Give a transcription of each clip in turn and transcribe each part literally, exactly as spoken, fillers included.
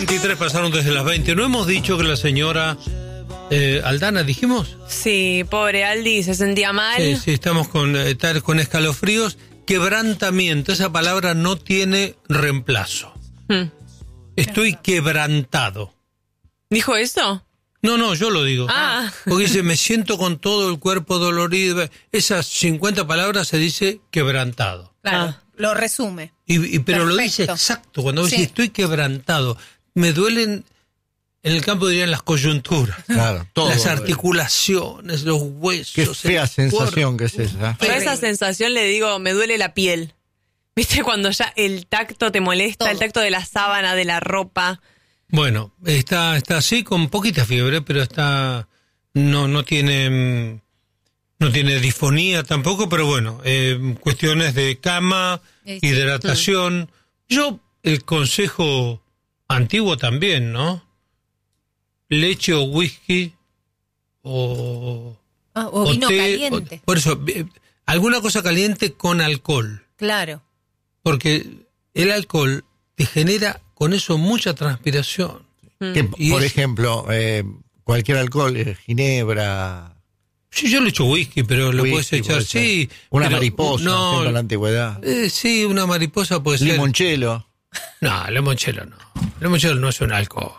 veintitrés pasaron desde las veinte. ¿No hemos dicho que la señora eh, Aldana, dijimos? Sí, pobre Aldi, se sentía mal. Sí, sí, estamos con, eh, tal, con escalofríos. Quebrantamiento, esa palabra no tiene reemplazo. Hmm. Estoy quebrantado. ¿Dijo eso? No, no, yo lo digo. Ah. Porque dice, me siento con todo el cuerpo dolorido. Esas cincuenta palabras se dice quebrantado. Claro, Ah. lo resume. Y, y pero Perfecto. lo dice exacto. Cuando vos Sí. decís, estoy quebrantado, me duelen, en el campo dirían las coyunturas. Claro, todo. Las articulaciones, los huesos. Qué fea el sensación cuerpo. que es esa. Yo a esa Terrible. sensación le digo, me duele la piel. ¿Viste cuando ya el tacto te molesta? Todo. El tacto de la sábana, de la ropa. Bueno, está, está así con poquita fiebre, pero está, no, no tiene, mm, no tiene disfonía tampoco, pero bueno, eh, cuestiones de cama, Sí. hidratación. Yo, el consejo antiguo también, ¿no? Leche o whisky o, Ah, o vino té, caliente. o- por eso, eh, alguna cosa caliente con alcohol, Claro. porque el alcohol te genera con eso mucha transpiración. Que, Y por es- ejemplo, eh, cualquier alcohol, eh, ginebra, Sí, yo le echo whisky, pero lo whisky, puedes echar, puede ser. sí. Una pero, mariposa, no, siempre en la antigüedad. eh, sí, una mariposa puede ser. Limonchelo. No, limonchelo no. Limonchelo no es un alcohol.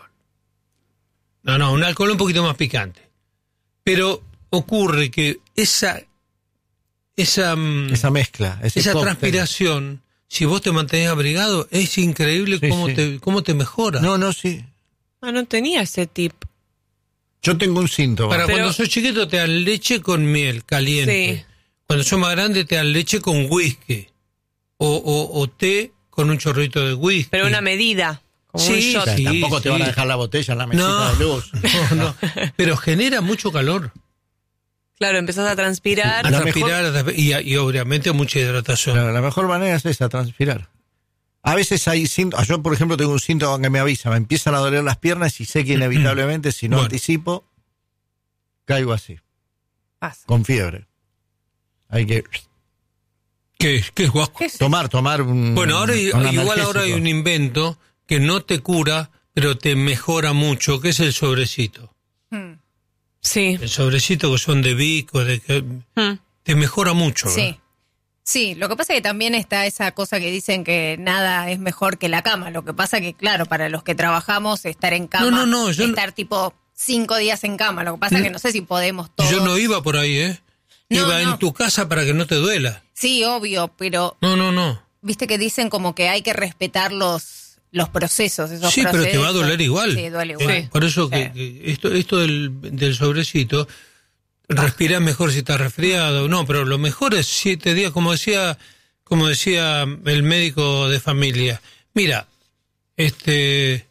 No, no, un alcohol un poquito más picante. Pero ocurre que esa esa mm, Esa mezcla, ese esa cóctel. transpiración, si vos te mantenés abrigado, es increíble Sí, cómo sí. te cómo te mejora. No, no, sí. Ah, no tenía ese tip. Yo tengo un síntoma. Para Pero- cuando sos chiquito te dan leche con miel caliente. Sí. Cuando sos más grande te dan leche con whisky. O, o, o té con un chorrito de whisky. Pero una medida. Como Sí, un shot. O sea, sí, tampoco te van a sí. dejar la botella en la mesita No, de luz. no, no. Pero genera mucho calor. Claro, empezás a transpirar. A la transpirar a transp- y, a- y obviamente mucha hidratación. Claro, la mejor manera es esa, transpirar. A veces hay síntomas, yo por ejemplo tengo un síntoma que me avisa, me empiezan a doler las piernas y sé que inevitablemente si no Bueno. anticipo, caigo así, Pasa. con fiebre. Hay que ¿Qué es? ¿Qué es guasco? ¿Qué es tomar, tomar un Bueno, ahora hay- un igual ahora hay analgésico. un invento que no te cura, pero te mejora mucho, que es el sobrecito. Hmm. Sí. El sobrecito que son de Vic o de que Mm. te mejora mucho. Sí. ¿verdad? Sí, lo que pasa es que también está esa cosa que dicen que nada es mejor que la cama. Lo que pasa que, claro, para los que trabajamos, estar en cama, No, no, no, yo no- estar tipo cinco días en cama. Lo que pasa es que no sé si podemos todos. Yo no iba por ahí, ¿eh? No, iba no. en tu casa para que no te duela. Sí, obvio, pero No, no, no. viste que dicen como que hay que respetar los, los procesos. Esos Sí, pero te va a procesos. doler igual. Sí, duele igual. Eh, Por eso Sí. que, que esto, esto del, del sobrecito, respirás mejor si estás resfriado. No, pero lo mejor es siete días, como decía, como decía el médico de familia. Mira, este,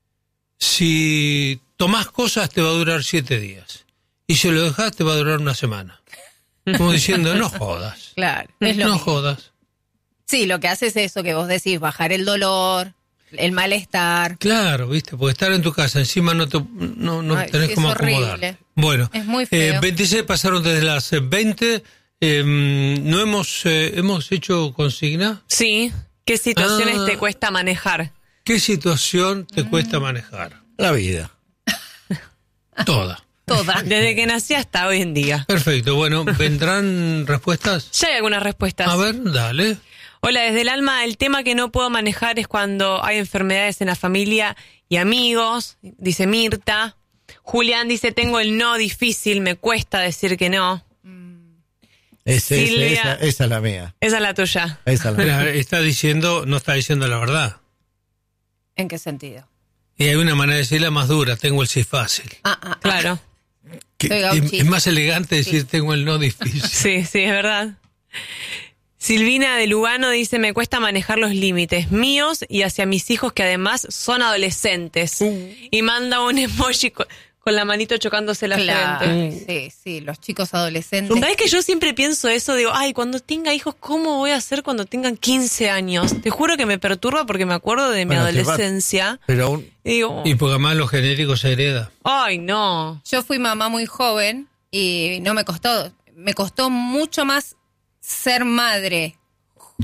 si tomás cosas te va a durar siete días. Y si lo dejás te va a durar una semana. Como diciendo, no jodas. Claro, es lo No mismo. jodas. Sí, lo que hace es eso que vos decís, bajar el dolor, el malestar. Claro, viste, porque estar en tu casa encima no te, no, no Ay, tenés sí, cómo es horrible. acomodarte. Bueno, Es muy eh, feo. veintiséis pasaron desde las eh, veinte. Eh, no hemos eh, hemos hecho consigna. Sí. ¿Qué situaciones Ah. te cuesta manejar? ¿Qué situación te Mm. cuesta manejar? La vida. Toda. Toda. Desde que nací hasta hoy en día. Perfecto. Bueno, ¿vendrán respuestas? Ya hay algunas respuestas. A ver, dale. Hola, desde el alma, el tema que no puedo manejar es cuando hay enfermedades en la familia y amigos, dice Mirta. Julián dice, tengo el no difícil, me cuesta decir que no. Ese- ese- Silvia. esa, esa es la mía. Esa es la tuya. Esa es la mía. Mira, está diciendo, no está diciendo la verdad. ¿En qué sentido? Y hay una manera de decirla más dura, tengo el sí fácil. Ah, ah, ah. Claro. Que- Soy es, gauchista. es más elegante decir tengo el no difícil. Sí, sí, es verdad. Silvina de Lugano dice, me cuesta manejar los límites míos y hacia mis hijos que además son adolescentes. Y manda un emoji con, con la manito chocándose la Claro, frente. sí, sí, los chicos adolescentes. ¿Sabes que yo siempre pienso eso? Digo, ay, cuando tenga hijos, ¿cómo voy a hacer cuando tengan quince años? Te juro que me perturba porque me acuerdo de mi Bueno, te va- adolescencia. Pero aún, Y digo, Y porque además los genéricos se hereda. ay, no. Yo fui mamá muy joven y no me costó, me costó mucho más ser madre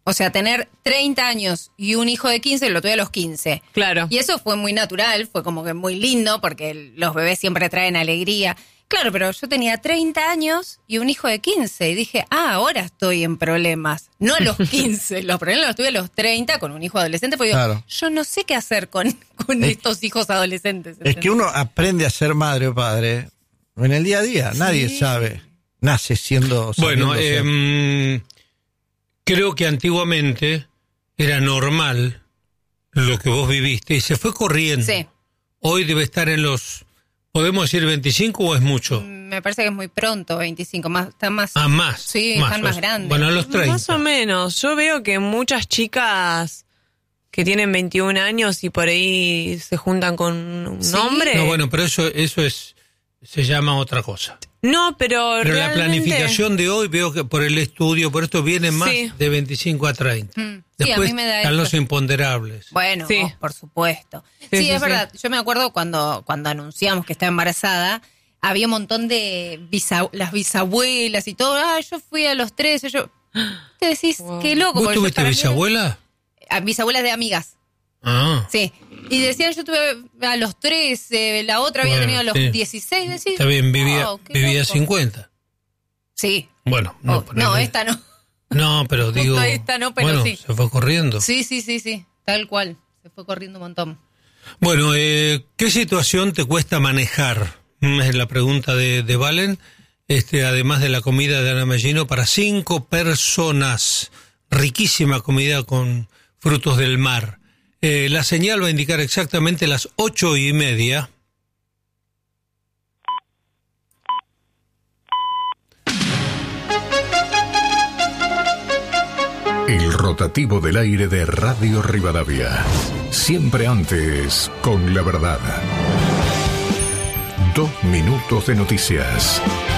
O sea, tener treinta años y un hijo de quince, lo tuve a los quince. Claro. Y eso fue muy natural, fue como que muy lindo, porque los bebés siempre traen alegría. Claro, pero yo tenía treinta años y un hijo de quince. Y dije, ah, ahora estoy en problemas. No a los quince. Los problemas los tuve a los treinta con un hijo adolescente. Porque Claro. digo, yo no sé qué hacer con, con Es- estos hijos adolescentes. Es que uno aprende a ser madre o padre en el día a día. Nadie Sí. sabe. Nace siendo... Bueno, sabiendo ser. eh, creo que antiguamente era normal lo que vos viviste y se fue corriendo. Sí, Hoy debe estar en los, ¿podemos decir veinticinco o es mucho? me parece que es muy pronto, veinticinco. Más, está más... Ah, más. Sí, están más grandes. Bueno, a los treinta. Más o menos. Yo veo que muchas chicas que tienen veintiún años y por ahí se juntan con un Sí. hombre. No, bueno, pero eso, eso es, se llama otra cosa. No, pero, Pero la realmente- planificación de hoy, veo que por el estudio, por esto viene más Sí. de veinticinco a treinta. Mm, sí, a Después mí me da están eso. los imponderables. Bueno, Sí. oh, por supuesto. Sí, Sí, sí, es sí. verdad. Yo me acuerdo cuando, cuando anunciamos que estaba embarazada, había un montón de bisa- las bisabuelas y todo. Ah, yo fui a los tres. Yo, te decís, Wow. qué loco. ¿Vos porque yo tuviste para mí- bisabuela? a bisabuelas de amigas, Ah, sí. Y decían, yo tuve a los trece, la otra había Bueno, tenido a los sí. dieciséis. Decís, está bien, vivía, wow, qué vivía loco. cincuenta. Sí. Bueno, no, Oh, no, ponele- esta no. No, pero Justo digo. esta no, pero bueno, sí. se fue corriendo. Sí, sí, sí, sí. Tal cual. Se fue corriendo un montón. Bueno, eh, ¿qué situación te cuesta manejar? Mm, Es la pregunta de, de Valen. Este, además de la comida de Ana Mellino para cinco personas. Riquísima comida con frutos del mar. Eh, la señal va a indicar exactamente las ocho y media. El rotativo del aire de Radio Rivadavia. Siempre antes, con la verdad. Dos minutos de noticias.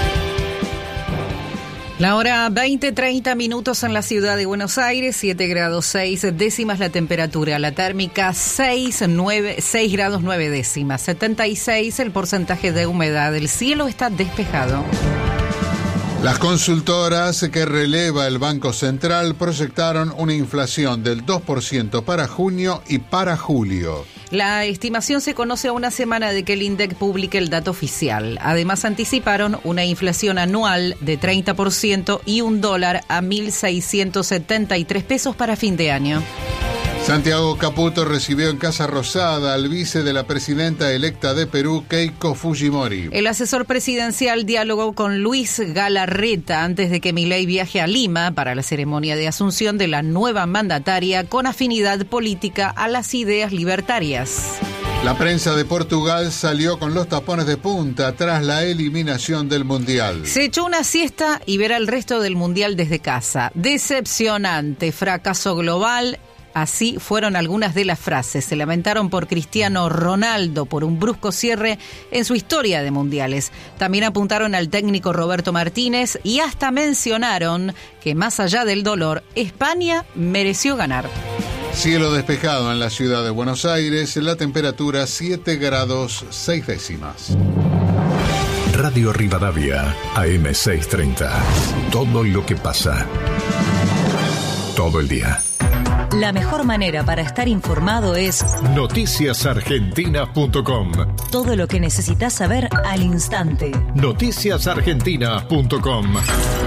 La hora veinte, treinta minutos en la ciudad de Buenos Aires, siete grados seis décimas la temperatura, la térmica seis, nueve, seis grados nueve décimas, setenta y seis el porcentaje de humedad, el cielo está despejado. Las consultoras que releva el Banco Central proyectaron una inflación del dos por ciento para junio y para julio. La estimación se conoce a una semana de que el INDEC publique el dato oficial. Además anticiparon una inflación anual de treinta por ciento y un dólar a mil seiscientos setenta y tres pesos para fin de año. Santiago Caputo recibió en Casa Rosada al vice de la presidenta electa de Perú, Keiko Fujimori. El asesor presidencial dialogó con Luis Galarreta antes de que Milei viaje a Lima para la ceremonia de asunción de la nueva mandataria con afinidad política a las ideas libertarias. La prensa de Portugal salió con los tapones de punta tras la eliminación del Mundial. Se echó una siesta y verá el resto del Mundial desde casa. Decepcionante, fracaso global. Así fueron algunas de las frases. Se lamentaron por Cristiano Ronaldo por un brusco cierre en su historia de mundiales. También apuntaron al técnico Roberto Martínez y hasta mencionaron que más allá del dolor, España mereció ganar. Cielo despejado en la ciudad de Buenos Aires, la temperatura siete grados seis décimas. Radio Rivadavia, A M seiscientos treinta. Todo lo que pasa. Todo el día. La mejor manera para estar informado es noticias argentinas punto com. todo lo que necesitas saber al instante. noticias argentinas punto com.